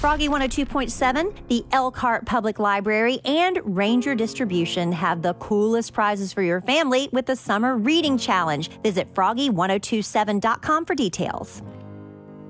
Froggy 102.7, the Elkhart Public Library, and Ranger Distribution have the coolest prizes for your family with the Summer Reading Challenge. Visit froggy1027.com for details.